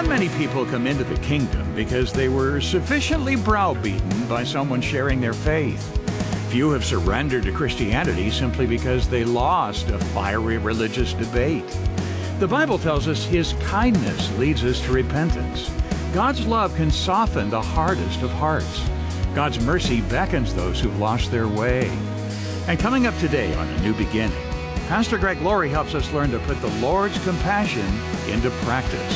Not many people come into the kingdom because they were sufficiently browbeaten by someone sharing their faith. Few have surrendered to Christianity simply because they lost a fiery religious debate. The Bible tells us His kindness leads us to repentance. God's love can soften the hardest of hearts. God's mercy beckons those who've lost their way. And coming up today on A New Beginning, Pastor Greg Laurie helps us learn to put the Lord's compassion into practice.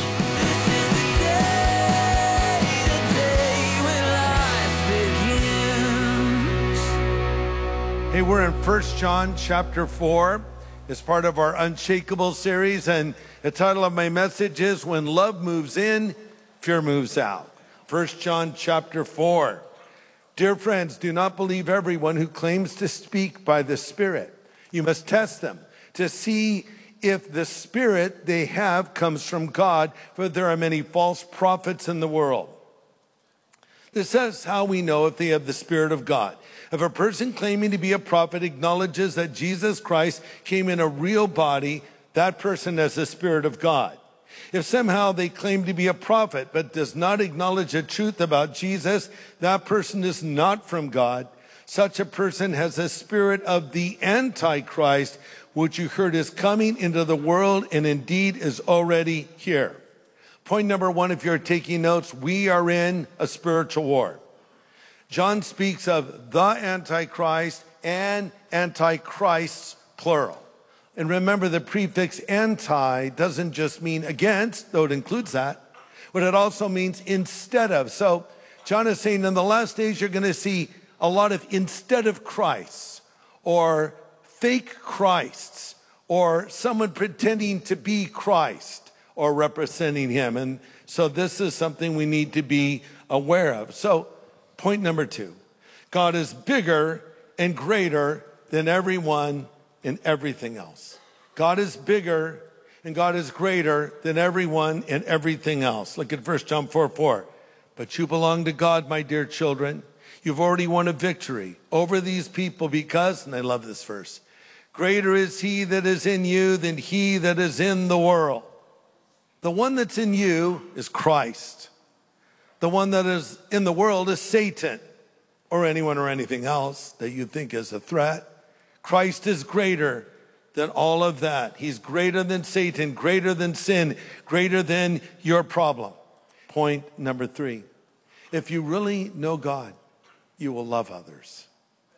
Hey, we're in 1 John chapter 4. It's part of our Unshakable series, and the title of my message is When Love Moves In, Fear Moves Out. 1 John chapter 4. Dear friends, do not believe everyone who claims to speak by the Spirit. You must test them to see if the Spirit they have comes from God, for there are many false prophets in the world. This is how we know if they have the Spirit of God. If a person claiming to be a prophet acknowledges that Jesus Christ came in a real body, that person has the Spirit of God. If somehow they claim to be a prophet but does not acknowledge the truth about Jesus, that person is not from God. Such a person has the spirit of the Antichrist, which you heard is coming into the world and indeed is already here. Point number one, if you're taking notes, we are in a spiritual war. John speaks of the Antichrist and Antichrists, plural. And remember, the prefix anti doesn't just mean against, though it includes that, but it also means instead of. So John is saying in the last days, you're going to see a lot of instead of Christs, or fake Christs, or someone pretending to be Christ or representing him. And so this is something we need to be aware of. So point number two, God is bigger and greater than everyone and everything else. God is bigger and God is greater than everyone and everything else. Look at 1 John 4:4. But you belong to God, my dear children. You've already won a victory over these people because, and I love this verse, greater is he that is in you than he that is in the world. The one that's in you is Christ. The one that is in the world is Satan, or anyone or anything else that you think is a threat. Christ is greater than all of that. He's greater than Satan, greater than sin, greater than your problem. Point number three, if you really know God, you will love others.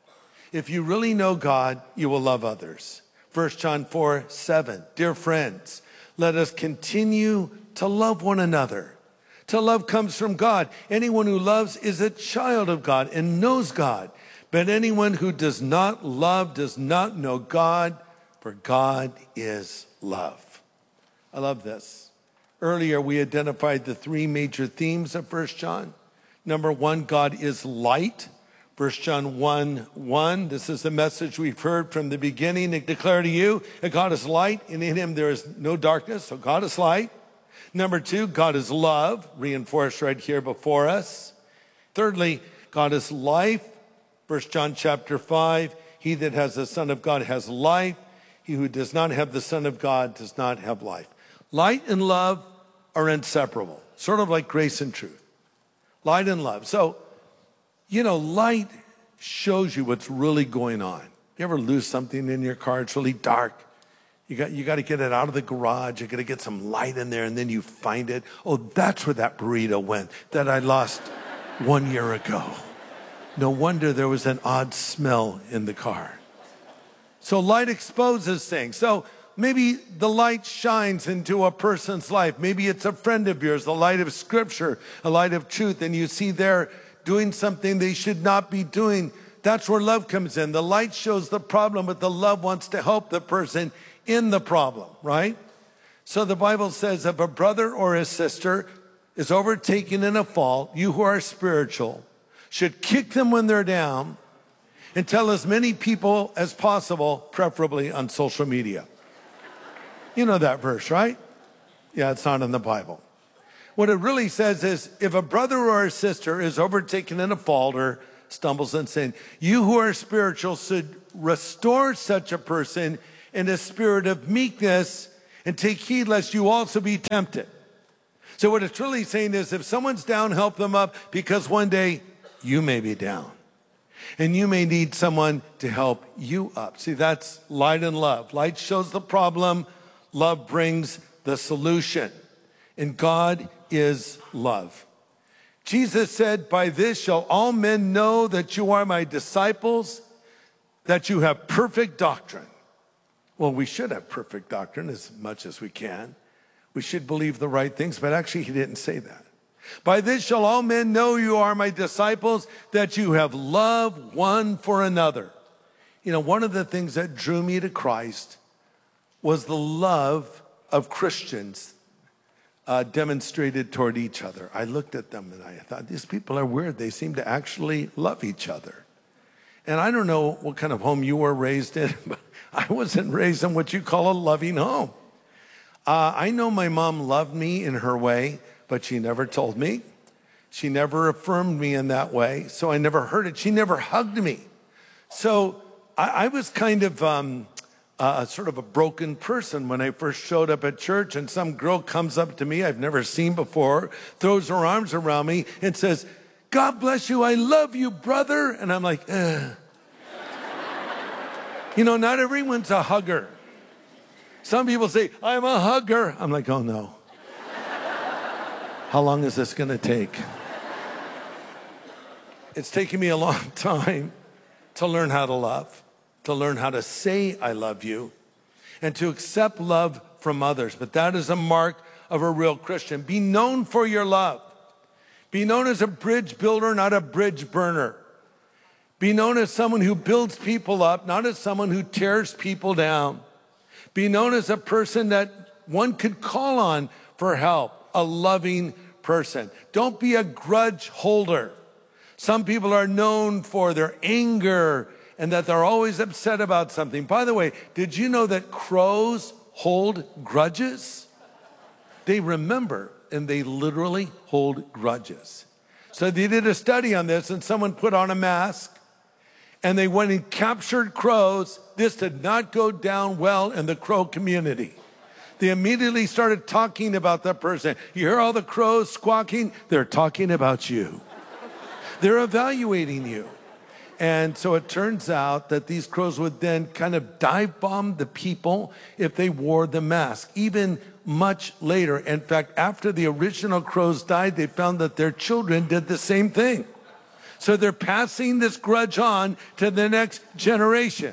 If you really know God, you will love others. 1 John 4:7, dear friends, let us continue to love one another. To love comes from God. Anyone who loves is a child of God and knows God. But anyone who does not love does not know God, for God is love. I love this. Earlier, we identified the three major themes of 1 John. Number one, God is light. 1 John 1:1. This is the message we've heard from the beginning. I declare to you that God is light, and in him there is no darkness. So God is light. Number two, God is love, reinforced right here before us. Thirdly, God is life. 1 John chapter 5, he that has the Son of God has life. He who does not have the Son of God does not have life. Light and love are inseparable, sort of like grace and truth. Light and love. So, you know, light shows you what's really going on. You ever lose something in your car? It's really dark. You got to get it out of the garage. You got to get some light in there, and then you find it. Oh, that's where that burrito went that I lost 1 year ago. No wonder there was an odd smell in the car. So light exposes things. So maybe the light shines into a person's life. Maybe it's a friend of yours, the light of Scripture, a light of truth, and you see they're doing something they should not be doing. That's where love comes in. The light shows the problem, but the love wants to help the person in the problem, right? So the Bible says if a brother or a sister is overtaken in a fault, you who are spiritual should kick them when they're down and tell as many people as possible, preferably on social media. You know that verse, right? Yeah, it's not in the Bible. What it really says is if a brother or a sister is overtaken in a fault or stumbles in sin, you who are spiritual should restore such a person in a spirit of meekness and take heed lest you also be tempted. So what it's really saying is if someone's down, help them up, because one day you may be down. And you may need someone to help you up. See, that's light and love. Light shows the problem. Love brings the solution. And God is love. Jesus said, by this shall all men know that you are my disciples, that you have perfect doctrine. Well, we should have perfect doctrine as much as we can. We should believe the right things, but actually he didn't say that. By this shall all men know you are my disciples, that you have love one for another. You know, one of the things that drew me to Christ was the love of Christians demonstrated toward each other. I looked at them and I thought, these people are weird. They seem to actually love each other. And I don't know what kind of home you were raised in, but I wasn't raised in what you call a loving home. I know my mom loved me in her way, but she never told me. She never affirmed me in that way, so I never heard it. She never hugged me. So I was kind of sort of a broken person when I first showed up at church, and some girl comes up to me I've never seen before, throws her arms around me and says, God bless you, I love you, brother. And I'm like, You know, not everyone's a hugger. Some people say, I'm a hugger. I'm like, oh no. How long is this going to take? It's taken me a long time to learn how to love, to learn how to say I love you, and to accept love from others. But that is a mark of a real Christian. Be known for your love. Be known as a bridge builder, not a bridge burner. Be known as someone who builds people up, not as someone who tears people down. Be known as a person that one could call on for help. A loving person. Don't be a grudge holder. Some people are known for their anger and that they're always upset about something. By the way, did you know that crows hold grudges? They remember and they literally hold grudges. So they did a study on this and someone put on a mask and they went and captured crows. This did not go down well in the crow community. They immediately started talking about that person. You hear all the crows squawking? They're talking about you. They're evaluating you. And so it turns out that these crows would then kind of dive bomb the people if they wore the mask, even much later. In fact, after the original crows died, they found that their children did the same thing. So they're passing this grudge on to the next generation.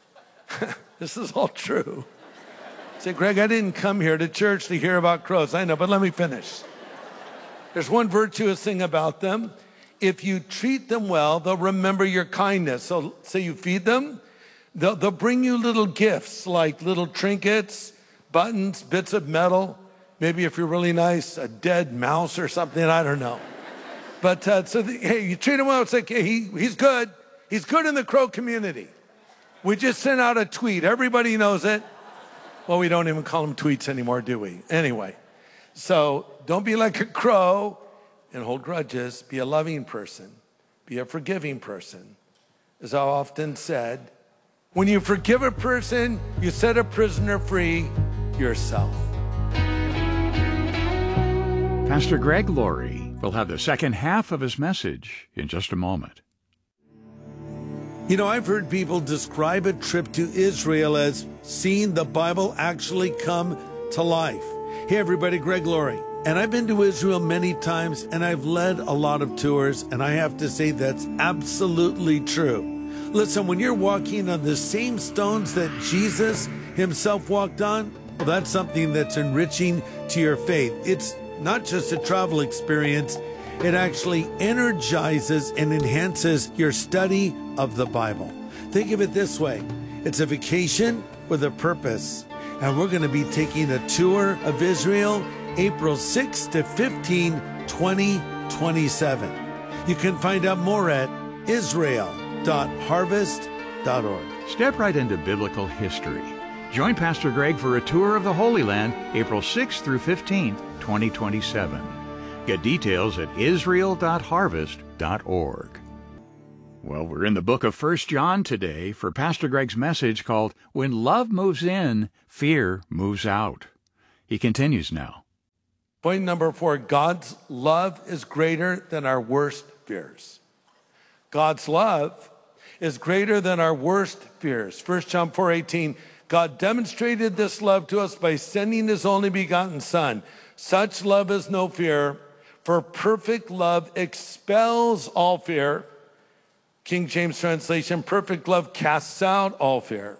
This is all true. Say, Greg, I didn't come here to church to hear about crows. I know, but let me finish. There's one virtuous thing about them. If you treat them well, they'll remember your kindness. So say you feed them, they'll bring you little gifts like little trinkets, buttons, bits of metal. Maybe if you're really nice, a dead mouse or something, I don't know. But hey, you treat him well, it's like, hey, he's good. He's good in the crow community. We just sent out a tweet. Everybody knows it. Well, we don't even call them tweets anymore, do we? Anyway, so don't be like a crow and hold grudges. Be a loving person. Be a forgiving person. As I often said, when you forgive a person, you set a prisoner free yourself. Pastor Greg Laurie will have the second half of his message in just a moment. You know, I've heard people describe a trip to Israel as seeing the Bible actually come to life. Hey, everybody, Greg Laurie. And I've been to Israel many times, and I've led a lot of tours, and I have to say that's absolutely true. Listen, when you're walking on the same stones that Jesus himself walked on, well, that's something that's enriching to your faith. It's not just a travel experience. It actually energizes and enhances your study of the Bible. Think of it this way. It's a vacation with a purpose. And we're going to be taking a tour of Israel April 6 to 15, 2027. You can find out more at israel.harvest.org. Step right into biblical history. Join Pastor Greg for a tour of the Holy Land April 6 through 15, 2027. Get details at israel.harvest.org. Well, we're in the book of 1 John today for Pastor Greg's message called When Love Moves In, Fear Moves Out. He continues now. Point number 4, God's love is greater than our worst fears. God's love is greater than our worst fears. 1 John 4:18, God demonstrated this love to us by sending his only begotten Son. Such love is no fear, for perfect love expels all fear. King James translation, perfect love casts out all fear.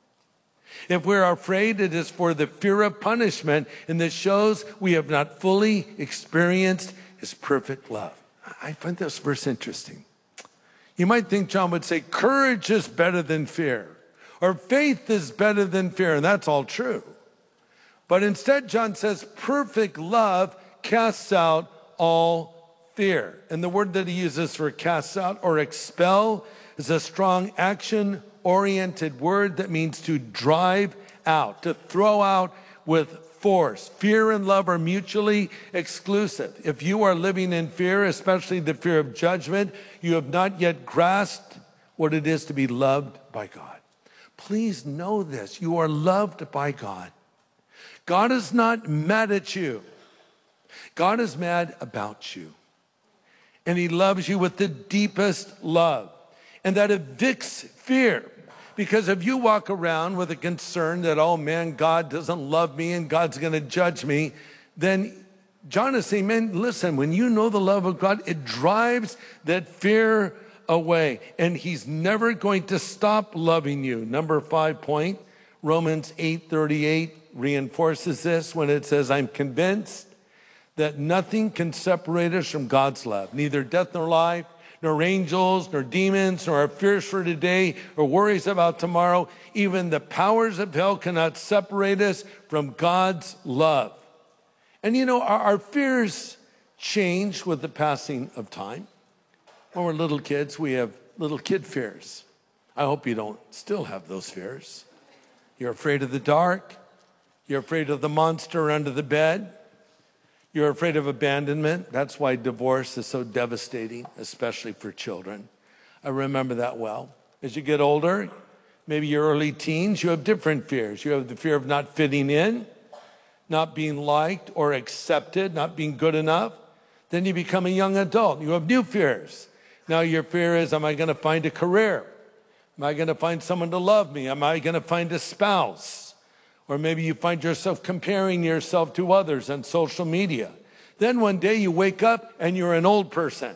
If we're afraid, it is for the fear of punishment, and this shows we have not fully experienced his perfect love. I find this verse interesting. You might think John would say, courage is better than fear, or faith is better than fear, and that's all true. But instead, John says, perfect love casts out all fear. And the word that he uses for cast out or expel is a strong action-oriented word that means to drive out, to throw out with force. Fear and love are mutually exclusive. If you are living in fear, especially the fear of judgment, you have not yet grasped what it is to be loved by God. Please know this. You are loved by God. God is not mad at you. God is mad about you. And he loves you with the deepest love. And that evicts fear. Because if you walk around with a concern that, oh man, God doesn't love me and God's going to judge me, then John is saying, man, listen, when you know the love of God, it drives that fear away. And he's never going to stop loving you. Number 5 point, Romans 8:38 reinforces this when it says, I'm convinced that nothing can separate us from God's love, neither death nor life, nor angels, nor demons, nor our fears for today, or worries about tomorrow. Even the powers of hell cannot separate us from God's love. And you know, our fears change with the passing of time. When we're little kids, we have little kid fears. I hope you don't still have those fears. You're afraid of the dark. You're afraid of the monster under the bed. You're afraid of abandonment. That's why divorce is so devastating, especially for children. I remember that well. As you get older, maybe your early teens, you have different fears. You have the fear of not fitting in, not being liked or accepted, not being good enough. Then you become a young adult. You have new fears. Now your fear is, am I going to find a career? Am I going to find someone to love me? Am I going to find a spouse? Or maybe you find yourself comparing yourself to others on social media. Then one day you wake up and you're an old person.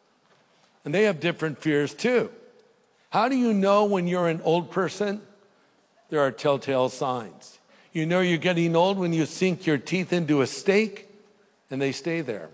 And they have different fears too. How do you know when you're an old person? There are telltale signs. You know you're getting old when you sink your teeth into a steak and they stay there.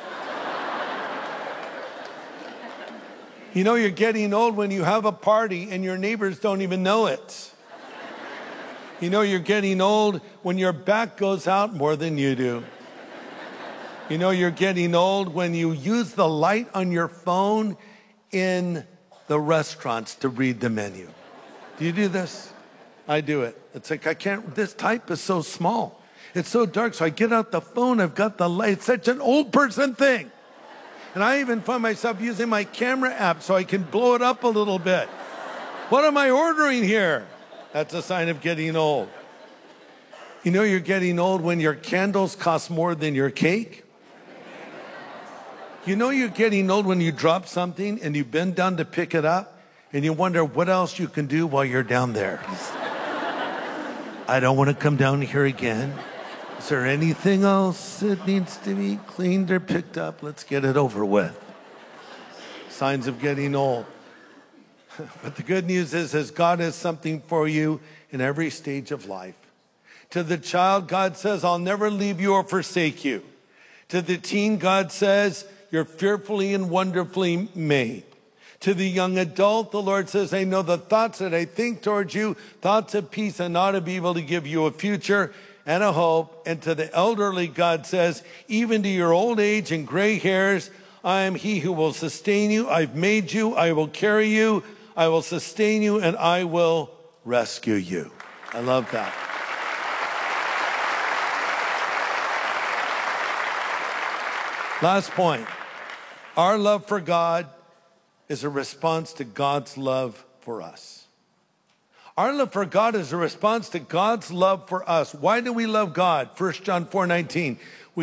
You know you're getting old when you have a party and your neighbors don't even know it. You know you're getting old when your back goes out more than you do. You know you're getting old when you use the light on your phone in the restaurants to read the menu. Do you do this? I do it. It's like, I can't, this type is so small. It's so dark, so I get out the phone, I've got the light. It's such an old person thing. And I even find myself using my camera app so I can blow it up a little bit. What am I ordering here? That's a sign of getting old. You know you're getting old when your candles cost more than your cake? You know you're getting old when you drop something and you bend down to pick it up and you wonder what else you can do while you're down there. I don't want to come down here again. Is there anything else that needs to be cleaned or picked up? Let's get it over with. Signs of getting old. But the good news is God has something for you in every stage of life. To the child, God says, I'll never leave you or forsake you. To the teen, God says, you're fearfully and wonderfully made. To the young adult, the Lord says, I know the thoughts that I think towards you, thoughts of peace and not of evil, to give you a future and a hope. And to the elderly, God says, even to your old age and gray hairs, I am he who will sustain you. I've made you. I will carry you. I will sustain you, and I will rescue you. I love that. Last point. Our love for God is a response to God's love for us. Our love for God is a response to God's love for us. Why do we love God? 1 John 4:19.